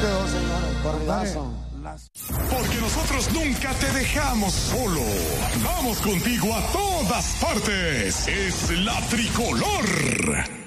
quedó, señores, corridazo. Porque nosotros nunca te dejamos solo. Vamos contigo a todas partes. Es la Tricolor.